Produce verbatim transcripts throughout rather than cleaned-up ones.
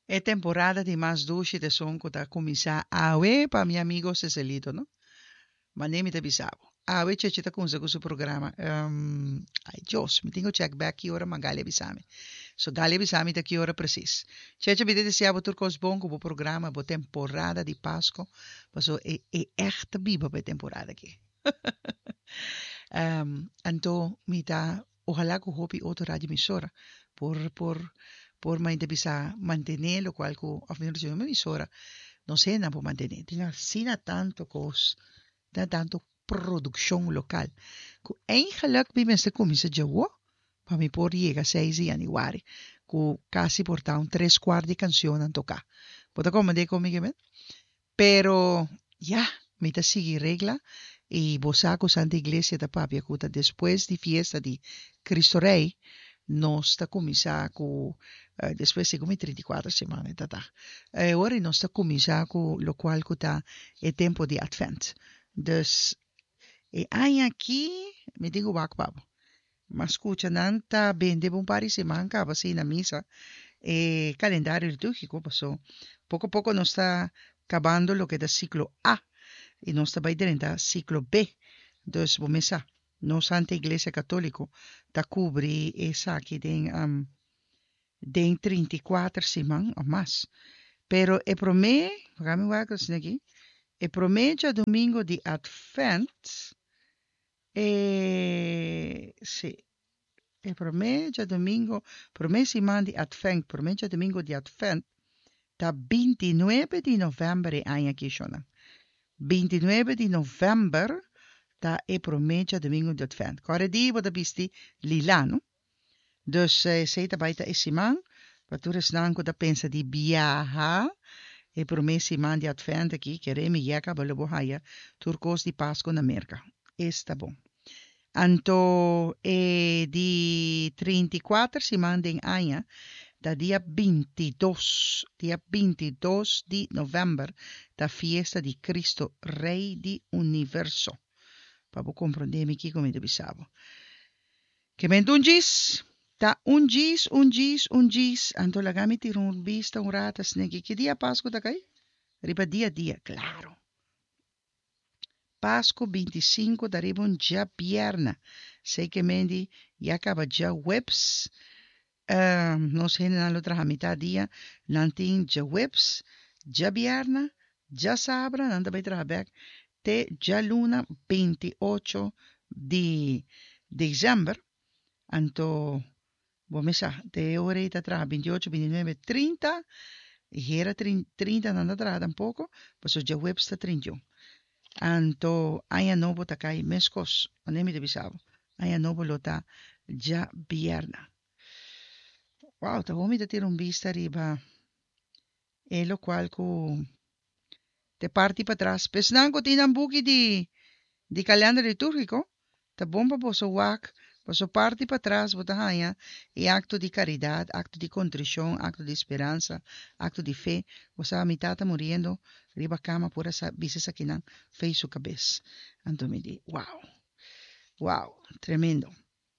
É temporada de mais doce de som que está começar a ver para meu amigo Cecelito, não? Mas nem me te bisavo. A ver, che tá com o programa. Um, ai, Deus, me tenho check back que hora Magali bisame. So, Gali bisame tá que hora precis. Che che bide se abo turcos bom com o programa, bo temporada de Páscoa. Paso é é echt biba para temporada aqui. um, então, me tá ojalá que hopi outro rádio emissora por por por mais de bisa mantener lo cual ko of minha emissora não sei na por mantener. Tinha sina tanto cos da tanto produção local. Ku eigenlijk bij mensen komen ze jawo, para mi por llega seis de januari, ku casi porta un tres quarti de canción a tocar. Pota como de comigo men? Pero ya, me ta sigue regla y bosaco Santa Iglesia da Papia kuta después de fiesta de Cristo Rey, nós está começar com uh, depois de como trinta e quatro semanas tá tá. Uh, ora nós está começar com lo qual que tá é tempo de Advent. Dus e aí aqui me digo bak babo. Mas escuta nanta bem de bom pari semana acaba assim na missa e calendário litúrgico passou. Pouco a pouco nós está acabando lo que é ciclo A e nós está vai dentro ciclo B. Dus vou começar. Nós Santa Iglesia Católica tá cobre essa aqui tem um, tem trinta e quatro semanas ou mais. Pero é promê, vamos ver assim aqui. É promete domingo de Advent. É, sim. É promete domingo, promete semana de Advent, promete domingo de Advent. Tá vinte e nove de novembro aí aqui chona. vinte e nove de novembro tá é promete domingo de Advent. Cada dia você viste lilano. Dus eh, sei tá baita esse semana, para tu resnan que tá pensa de viajar. E promessi mandi Advent aqui, queremos já acabar o bohaia, turcos de Páscoa na América. Está bom. Então, é de trinta e quatro se mandem aia, da dia vinte e dois, dia vinte e dois de novembro, da festa de Cristo, Rei do Universo. Para você compreender aqui como eu pensava. Que me diz? Ta un gis, un gis, un gis. Anto lagami tirun vista un ratas negi. Que dia Páscoa tá kai? Riba dia dia, claro. Páscoa vinte e cinco da riba un dia pierna. Sei que mendi ya acaba dia webs. Uh, não sei na outra mitad dia. Nantin dia webs. Dia pierna. Dia sabra. Nanda vai trabalhar. Te dia luna vinte e oito de dezembro. Anto vamos a de ahorita atrás, veintiocho, veintinueve, treinta, y era treinta, no atrás tampoco, pues ya web está treinta. Anto, hay no bota kai mescos, anemi de bisabo, hay no bolota ya vierna. Wow, te voy a tirar un vista arriba, e lo cual cu te parti para atrás, pues nango tinan buki di, di calendario litúrgico, te bomba poso wak, Passo parte para trás, bota raia, e acto de caridade, acto de contrição, acto de esperança, acto de fé. Você a mitad está morrendo, riba cama, por essa bicha aqui não, fez sua cabeça. Então me diz, uau, uau, tremendo.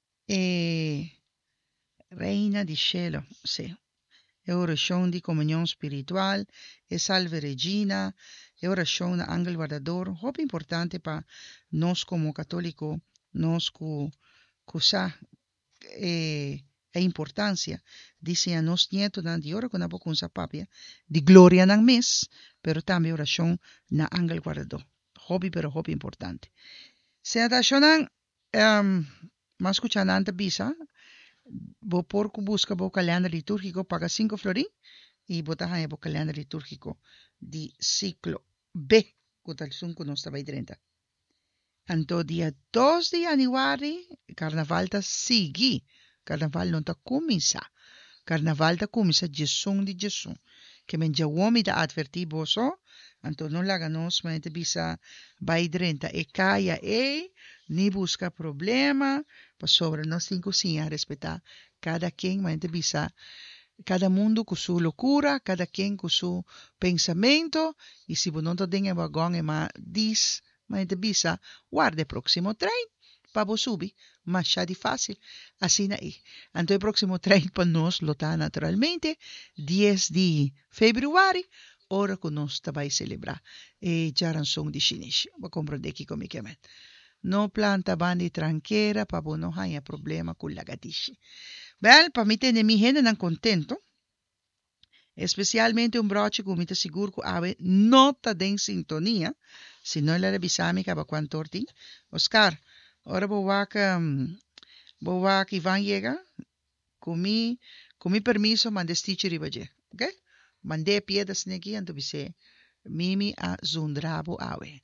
E Reina de Cielo, sim. É oração de comunhão espiritual, é Salve Regina, é oração da Ángel Guardador, muito importante para nós como católico, nós como cosa eh, a importância disse a nós nieto na de ora com a boca com papia de glória na mes, pero também oração na Ángel Guardador. Hobby pero hobby importante. Se a dacionan um, mas escuchando ante bisa, vou porco busca o calendário litúrgico paga cinco florin e botar aí o calendário litúrgico de ciclo B, que tal sunco não estava aí dentro. Então, dia dois de januari, carnaval está seguir. Carnaval não está começar. Carnaval está começar Jesus de Jesus. Que men já o homem está advertir você. Então, não laga nós, mas te bisa vai drenta e caia e nem busca problema. Para sobre nós temos que respeitar cada quem, mas te bisa cada mundo com sua loucura, cada quem com seu pensamento. E se você não tem a bagagem, mas diz, mas te bisa, guarde o próximo trem, para vos subir, mas já de fácil, assim aí. Então, o próximo treino para nós, lotar naturalmente, dez de fevereiro, hora que nós vai celebrar. E já ranção de chinês, vou compreender aqui como é que é. Não planta bande tranqueira, para vos não tenha problema com lagartixa. Bem, para mim, ter minha gente não contento, especialmente um broche que me está seguro que ave não está em sintonia, se não ele avisar-me que há quanto tortinho. Oscar, ora vou vaca, vou vaca Ivan llega, com mi, com mi permiso, mande stiche ribaje, ok? Mandei piedras aqui, então você, mimi a zundrabo ave.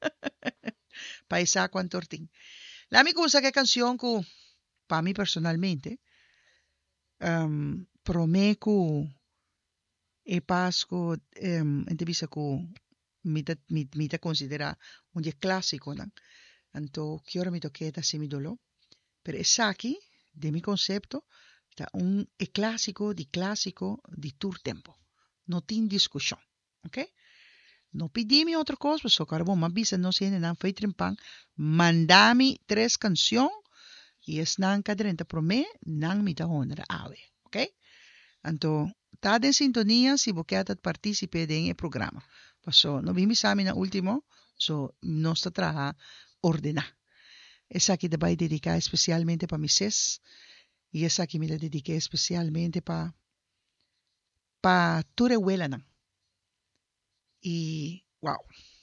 Paisa quanto tortinho. La mi gusta que canción que, para mí personalmente, um, prometo e Pasco, um, entrevista com me me me considera un dia clássico, não? Então, que hora me toquei da semidolo, pero essa aqui, de mi concepto, tá um é clássico de clássico de tur tempo. Não tem discussão, ok? Não pedi-me outra coisa, só que bom, mas bisa não sei não foi trimpang, mandame três canções e es nan cadrenta pro me, nan me da honra ave, ok? Então, tá em sintonia se você quer participar de um programa. Passo, no vi mi sami na último, so nós está trabalhando ordenar. Essa aqui te vai dedicar especialmente para Misses e essa aqui me la dediquei especialmente para para tua abuela não. E wow,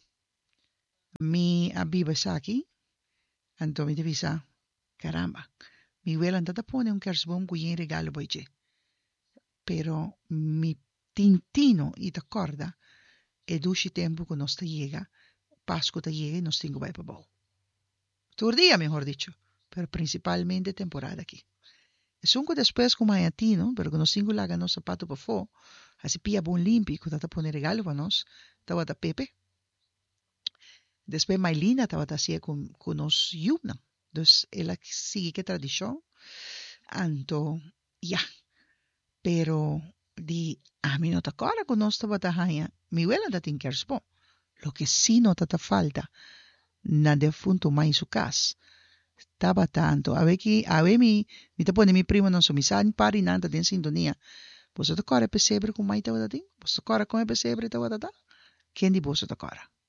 mi abiba essa aqui, então me devisa, caramba, mi abuela anda a pone um kersbom com um regalo boiche. Pero mi tintino e te corda e duci tempo que nos te llega, Pasco te llega y nos tengo vai para bol. Todo día, mejor dicho, pero principalmente temporada aquí. Es un que después como hayatino, pero que nos tengo laga nos zapato para fo, así pilla bon limpi, que te pone regalo para nos, te va a Pepe. Después Mailina te va a hacer con, con nos yuna. Entonces, ella sigue que tradición. Anto, ya. Yeah. Pero di a mí no te acuerdas que no estaba tajaya mi abuela te tiene que responder lo que sí no te falta na defunto mai su casa estaba tanto a ver que a ver mi mi te pone mi primo no so mi san pari nanta den sintonia vos te acuerdas pesebre con mai te va a ti vos te acuerdas con el pesebre te va a dar quién di vos te acuerdas